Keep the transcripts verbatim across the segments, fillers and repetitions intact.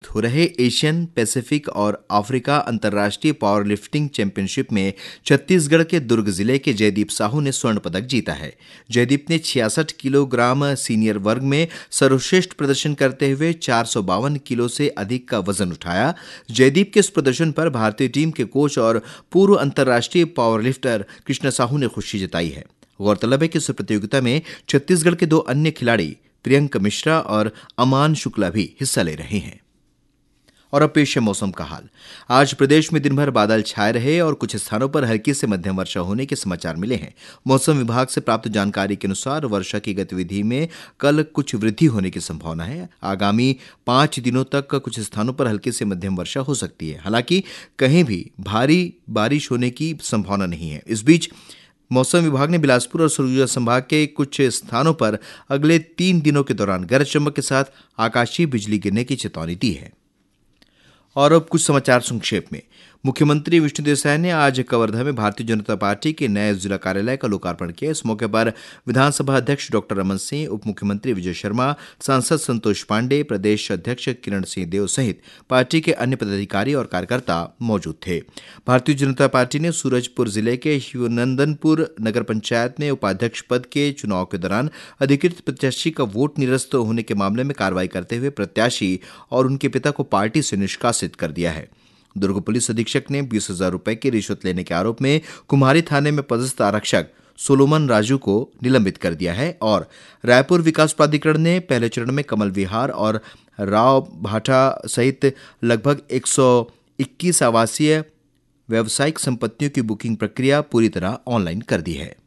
हो रहे Asian, Pacific और अफ्रीका अंतर्राष्ट्रीय पावर लिफ्टिंग चैंपियनशिप में छत्तीसगढ़ के दुर्ग जिले के जयदीप साहू ने स्वर्ण पदक जीता है। जयदीप ने छियासठ किलोग्राम सीनियर वर्ग में सर्वश्रेष्ठ प्रदर्शन करते हुए चार सौ बावन किलो से अधिक का वजन उठाया। जयदीप के इस प्रदर्शन पर भारतीय टीम के कोच और पूर्व अंतर्राष्ट्रीय पावर लिफ्टर कृष्णा साहू ने खुशी जताई है। गौरतलब है कि इस प्रतियोगिता में छत्तीसगढ़ के दो अन्य खिलाड़ी प्रियंक मिश्रा और अमान शुक्ला भी हिस्सा ले रहे हैं। और अब पेश है मौसम का हाल। आज प्रदेश में दिन भर बादल छाए रहे और कुछ स्थानों पर हल्की से मध्यम वर्षा होने के समाचार मिले हैं। मौसम विभाग से प्राप्त जानकारी के अनुसार वर्षा की गतिविधि में कल कुछ वृद्धि होने की संभावना है। आगामी पांच दिनों तक कुछ स्थानों पर हल्की से मध्यम वर्षा हो सकती है, हालांकि कहीं भी भारी बारिश होने की संभावना नहीं है। इस बीच मौसम विभाग ने बिलासपुर और सरगुजा संभाग के कुछ स्थानों पर अगले तीन दिनों के दौरान गरज चमक के साथ आकाशीय बिजली गिरने की चेतावनी दी है। और अब कुछ समाचार संक्षेप में। मुख्यमंत्री विष्णुदेव साय ने आज कवर्धा में भारतीय जनता पार्टी के नए जिला कार्यालय का लोकार्पण किया। इस मौके पर विधानसभा अध्यक्ष डॉक्टर रमन सिंह, उप मुख्यमंत्री विजय शर्मा, सांसद संतोष पांडे, प्रदेश अध्यक्ष किरण सिंह देव सहित पार्टी के अन्य पदाधिकारी और कार्यकर्ता मौजूद थे। भारतीय जनता पार्टी ने सूरजपुर जिले के शिवनंदनपुर नगर पंचायत में उपाध्यक्ष पद के चुनाव के दौरान अधिकृत प्रत्याशी का वोट निरस्त होने के मामले में कार्रवाई करते हुए प्रत्याशी और उनके पिता को पार्टी से निष्कासित कर दिया है। दुर्ग पुलिस अधीक्षक ने बीस हजार रुपए की रिश्वत लेने के आरोप में कुम्हारी थाने में पदस्थ आरक्षक सोलोमन राजू को निलंबित कर दिया है। और रायपुर विकास प्राधिकरण ने पहले चरण में कमल विहार और राव भाटा सहित लगभग एक सौ इक्कीस आवासीय व्यावसायिक संपत्तियों की बुकिंग प्रक्रिया पूरी तरह ऑनलाइन कर दी है।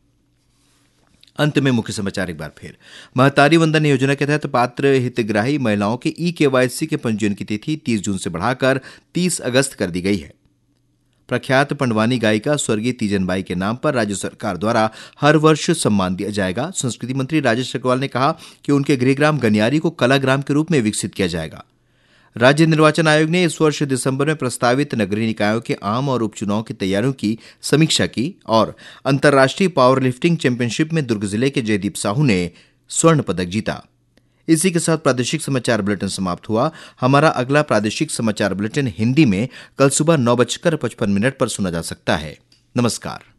अंत में मुख्य समाचार एक बार फिर। महतारी वंदन योजना के तहत पात्र हितग्राही महिलाओं के ई केवाईसी के पंजीयन की तिथि तीस जून से बढ़ाकर तीस अगस्त कर दी गई है। प्रख्यात पंडवानी गायिका स्वर्गीय तीजनबाई के नाम पर राज्य सरकार द्वारा हर वर्ष सम्मान दिया जाएगा। संस्कृति मंत्री राजेश अग्रवाल ने कहा कि उनके गृहग्राम गनियारी को कलाग्राम के रूप में विकसित किया जाएगा। राज्य निर्वाचन आयोग ने इस वर्ष दिसंबर में प्रस्तावित नगरीय निकायों के आम और उपचुनाव की तैयारियों की समीक्षा की। और अंतर्राष्ट्रीय पावर लिफ्टिंग चैंपियनशिप में दुर्ग जिले के जयदीप साहू ने स्वर्ण पदक जीता। इसी के साथ प्रादेशिक समाचार बुलेटिन समाप्त हुआ। हमारा अगला प्रादेशिक समाचार बुलेटिन हिंदी में कल सुबह नौ बजकर पचपन मिनट पर सुना जा सकता है। नमस्कार।